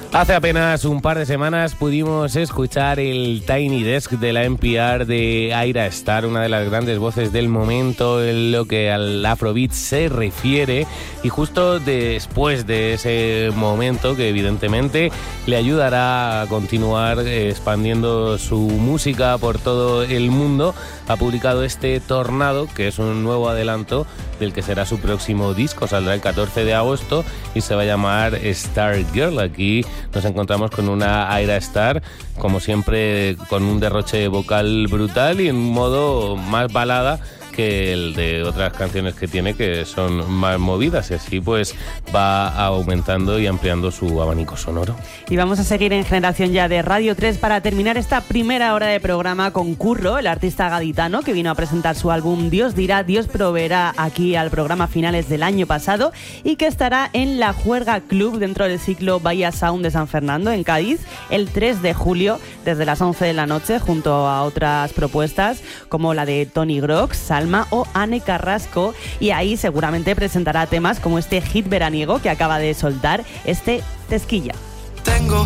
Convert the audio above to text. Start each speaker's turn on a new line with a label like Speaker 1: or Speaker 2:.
Speaker 1: Hace apenas un par de semanas pudimos escuchar el Tiny Desk de la NPR de Ayra Starr, una de las grandes voces del momento en lo que al Afrobeat se refiere, y justo después de ese momento, que evidentemente le ayudará a continuar expandiendo su música por todo el mundo, ha publicado este Tornado, que es un nuevo adelanto del que será su próximo disco. Saldrá el 14 de agosto y se va a llamar Star Girl. Aquí nos encontramos con una Ayra Starr, como siempre, con un derroche vocal brutal y en un modo más balada que el de otras canciones que tiene, que son más movidas, y así pues va aumentando y ampliando su abanico sonoro.
Speaker 2: Y vamos a seguir en Generación Ya de Radio 3 para terminar esta primera hora de programa con Curro, el artista gaditano que vino a presentar su álbum Dios dirá, Dios proveerá aquí al programa a finales del año pasado, y que estará en la Juerga Club dentro del ciclo Bahía Sound de San Fernando en Cádiz el 3 de julio desde las 11 de la noche, junto a otras propuestas como la de Tony Grox, Salma o Anne Carrasco, y ahí seguramente presentará temas como este hit veraniego que acaba de soltar, este Tesquilla.
Speaker 3: Tengo